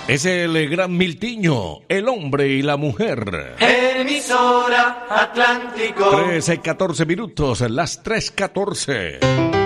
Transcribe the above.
Es el gran Miltiño, el hombre y la mujer. Emisora Atlántico. 13:14 minutos, las 3:14.